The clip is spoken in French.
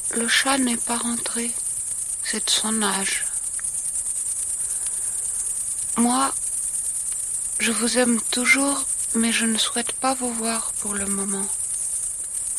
Le chat n'est pas rentré, c'est de son âge. Moi, je vous aime toujours, mais je ne souhaite pas vous voir pour le moment.